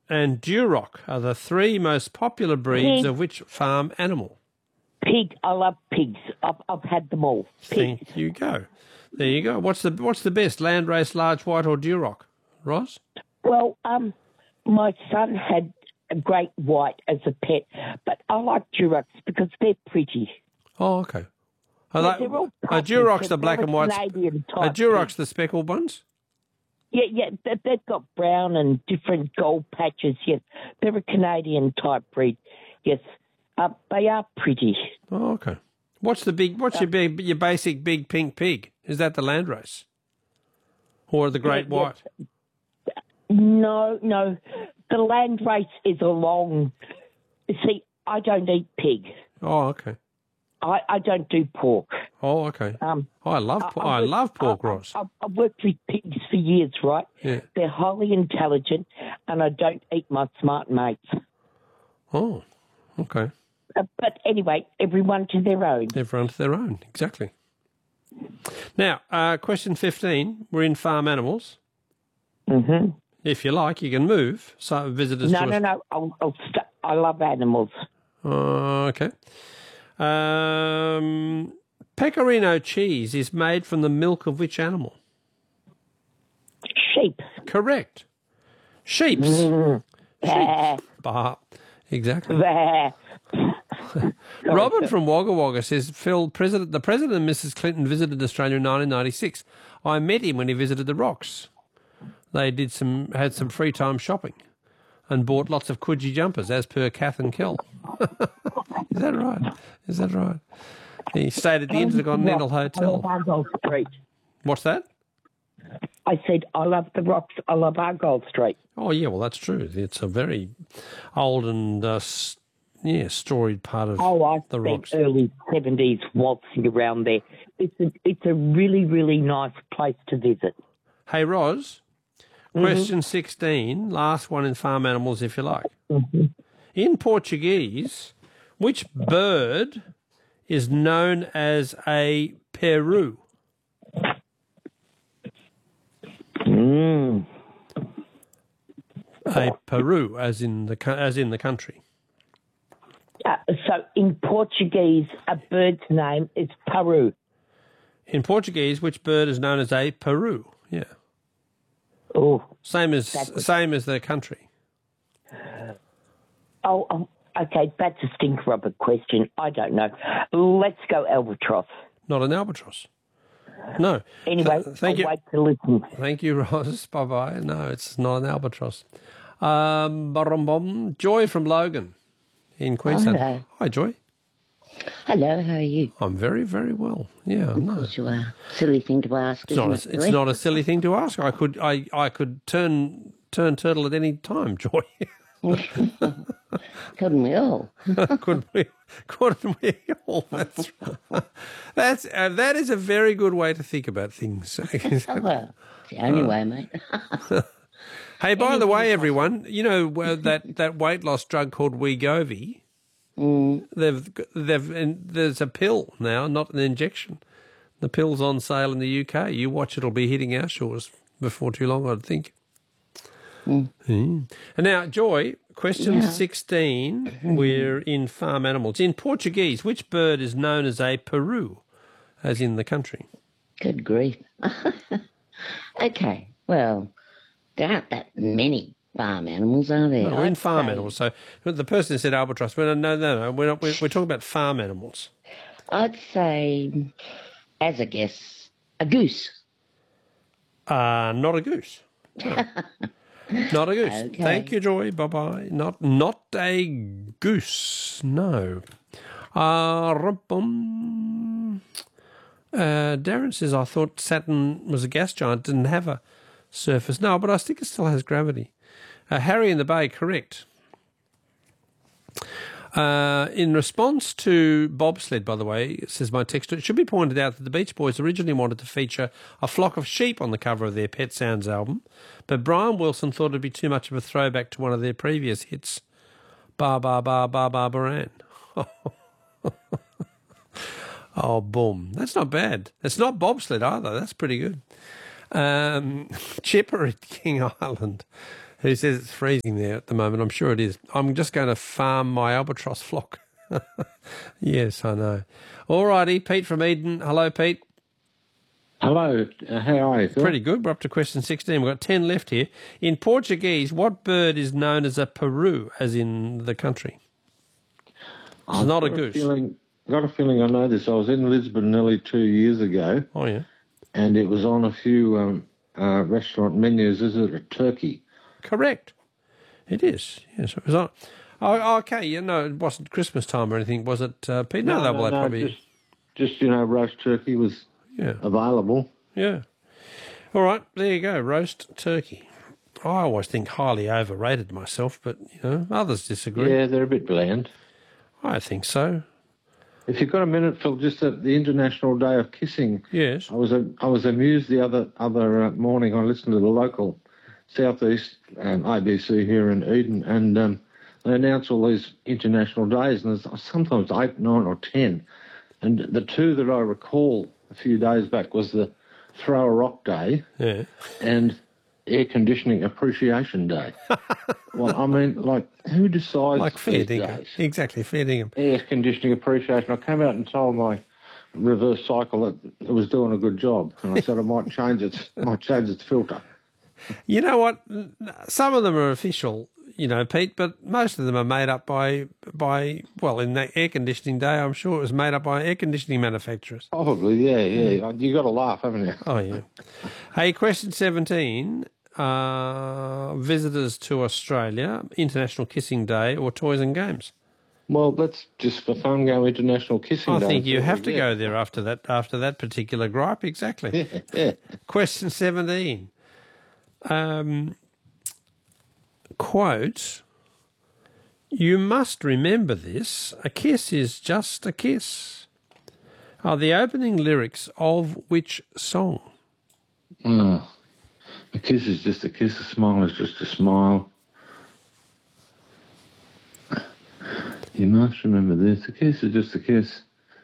and Duroc are the three most popular breeds Pig. of which farm animal? Pig. I love pigs. I've had them all. Pigs. There you go. There you go. What's the best, Landrace, Large White, or Duroc? Roz? Well, my son had a great white as a pet, but I like Durocs because they're pretty. Oh, okay. They're all Are Durocs the black They're and white? Canadian Are type Durocs pigs. the speckled ones? Yeah, they've got brown and different gold patches, yes. They're a Canadian type breed, yes. They are pretty. Oh, okay. What's your basic big pink pig? Is that the Landrace? Or the Great White? No. The Landrace is a long... See, I don't eat pig. Oh, okay. I don't do pork. Oh, okay. I love pork, Ross. I've worked with pigs for years, right? Yeah. They're highly intelligent, and I don't eat my smart mates. Oh, okay. But anyway, everyone to their own. Everyone to their own, exactly. Now, question 15. We're in farm animals. Mm-hmm. If you like, you can move. So visitors. No. I love animals. Okay. Pecorino cheese is made from the milk of which animal? Sheep. Correct. Sheeps. Sheep. Bah. Exactly. Robin from Wagga Wagga says, Phil, the President and Mrs. Clinton visited Australia in 1996. I met him when he visited the Rocks. They had some free time shopping and bought lots of Coogee jumpers, as per Kath and Kel. Is that right? He stayed at the Intercontinental Hotel. I love Argyle Street. What's that? I said, I love the Rocks. I love Argyle Street. Oh, yeah, well, that's true. It's a very old and, storied part of the Rocks. Early 70s waltzing around there. It's a really, really nice place to visit. Hey, Roz, question 16, last one in farm animals, if you like. Mm-hmm. In Portuguese, which bird is known as a peru? A peru, as in the country. So in Portuguese, a bird's name is peru. In Portuguese, which bird is known as a peru? Yeah. Oh, same as the country. Okay, that's a stinker of a question. I don't know. Let's go albatross. Not an albatross. No. Anyway, thank you. Wait to listen. Thank you, Ross. Bye-bye. No, it's not an albatross. Joy from Logan in Queensland. Hello. Hi, Joy. Hello, how are you? I'm very, very well. Yeah, of course you are. Silly thing to ask. It's not a silly thing to ask. I could turn turtle at any time, Joy. Couldn't we all? Couldn't we all? That's right. That is a very good way to think about things. Well, it's the only way, mate. Hey, by the way, everyone, you know that weight loss drug called Wegovy. There's a pill now, not an injection. The pill's on sale in the UK. You watch, it'll be hitting our shores before too long, I'd think. And now, Joy, question 16, we're in farm animals. In Portuguese, which bird is known as a peru, as in the country? Good grief. Okay, well, there aren't that many farm animals, are there? No, we're in farm animals. So the person said albatross. No, we're talking about farm animals. I'd say, as a guess, a goose. Not a goose. No. Not a goose. Okay. Thank you, Joy. Bye-bye. Not a goose. No. Darren says, I thought Saturn was a gas giant, didn't have a surface. No, but I think it still has gravity. Harry in the Bay, correct. In response to bobsled, by the way, says my texter, it should be pointed out that the Beach Boys originally wanted to feature a flock of sheep on the cover of their Pet Sounds album, but Brian Wilson thought it'd be too much of a throwback to one of their previous hits, Ba Ba Ba Ba Ba Baran. Oh, boom. That's not bad. It's not bobsled either. That's pretty good. Chipper at King Island. who says it's freezing there at the moment. I'm sure it is. I'm just going to farm my albatross flock. Yes, I know. All righty, Pete from Eden. Hello, Pete. Hello, how are you, Phil? Pretty good. We're up to question 16. We've got 10 left here. In Portuguese, what bird is known as a peru, as in the country? It's not a goose. Got a feeling I know this. I was in Lisbon nearly 2 years ago. Oh, yeah. And it was on a few restaurant menus. Is it a turkey? Correct. It is. Yes, it was on. Oh, okay. You know, it wasn't Christmas time or anything, was it, Pete? No, probably. Just roast turkey was available. Yeah. All right, there you go, roast turkey. I always think highly overrated myself, but, others disagree. Yeah, they're a bit bland. I think so. If you've got a minute, Phil, just at the International Day of Kissing. Yes. I was amused the other morning. I listened to the local Southeast ABC here in Eden, and they announce all these international days, and there's sometimes 8, 9 or 10. And the two that I recall a few days back was the Throw a Rock Day and Air Conditioning Appreciation Day. Well, I mean, who decides like fair these dinkum. days? Exactly, fair dinkum. Air Conditioning Appreciation. I came out and told my reverse cycle that it was doing a good job, and I said I might change its filter. You know what? Some of them are official, Pete, but most of them are made up by in that air conditioning day, I'm sure it was made up by air conditioning manufacturers. Probably, yeah. You got to laugh, haven't you? Oh, yeah. Hey, question 17. Visitors to Australia, International Kissing Day or Toys and Games? Well, let's just for fun go International Kissing Day. I think you have to go there after that particular gripe, exactly. Yeah. Question 17. Quote, you must remember this, a kiss is just a kiss, are the opening lyrics of which song? A kiss is just a kiss, a smile is just a smile. You must remember this, a kiss is just a kiss.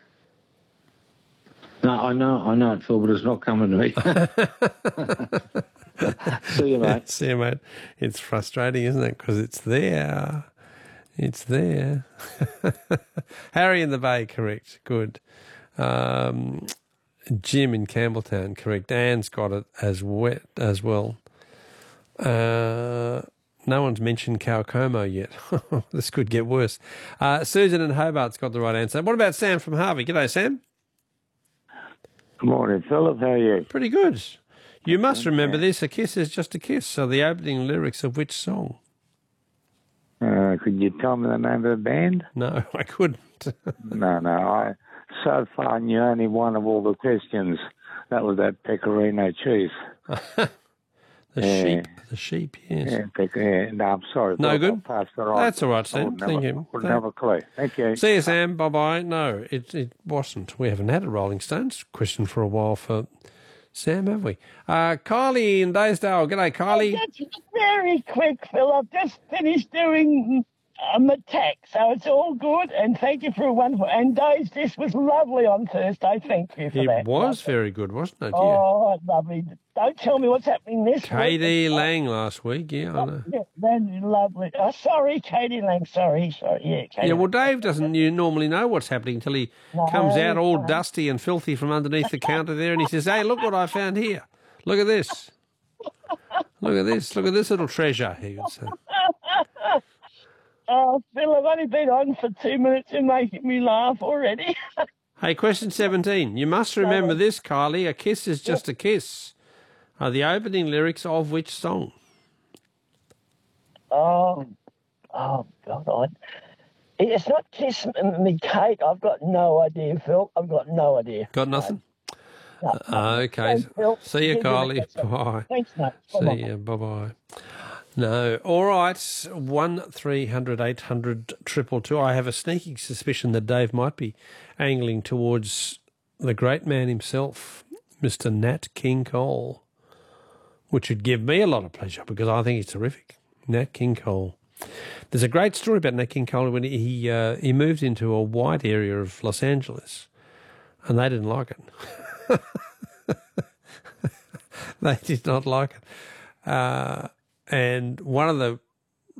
No, I know it, Phil, but it's not coming to me. See you, mate. See you, mate. It's frustrating, isn't it? Because it's there. It's there. Harry in the Bay, correct. Good. Jim in Campbelltown, correct. Anne's got it as well. No one's mentioned Kaukomo yet. This could get worse. Susan in Hobart's got the right answer. What about Sam from Harvey? G'day, Sam. Good morning, Philip. How are you? Pretty good. You must remember this, a kiss is just a kiss. So the opening lyrics of which song? Could you tell me the name of the band? No, I couldn't. No. So far knew only one of all the questions. That was that pecorino cheese. The sheep, yes. No, I'm sorry. No good? I'll pass it on. That's all right, Sam. Thank you. Wouldn't have a clue. Thank you. See you, Sam. Bye-bye. No, it wasn't. We haven't had a Rolling Stones question for a while for Sam, have we? Kylie in Daysdale. G'day, Kylie. That's very quick, Phil. I've just finished doing my tax, so it's all good. And thank you for a wonderful. And Days, this was lovely on Thursday. Thank you for that. It was very good, wasn't it? Yeah. Oh, lovely. Don't tell me what's happening this week. Katie Lang last week, yeah, I know. Yeah, that's lovely. Oh, sorry, Katie Lang. Sorry. Yeah, Katie. Yeah, well, Dave doesn't normally know what's happening until he comes out all dusty and filthy from underneath the counter there and he says, hey, look what I found here. Look at this. Look at this. Look at this little treasure, he would say. Oh, Phil, I've only been on for 2 minutes. You're making me laugh already. Hey, question 17. You must remember this, Kylie. A kiss is just a kiss. Are the opening lyrics of which song? Oh, God. It's not Kiss Me Kate. I've got no idea, Phil. I've got no idea. Got nothing? No. Okay. Thanks, Phil. See you, Kylie. Bye. Thanks, mate. See you. Bye-bye. No. All right. 1300 800 222. I have a sneaking suspicion that Dave might be angling towards the great man himself, Mr. Nat King Cole, which would give me a lot of pleasure because I think he's terrific. Nat King Cole. There's a great story about Nat King Cole when he moved into a white area of Los Angeles, and they didn't like it. They did not like it. And one of the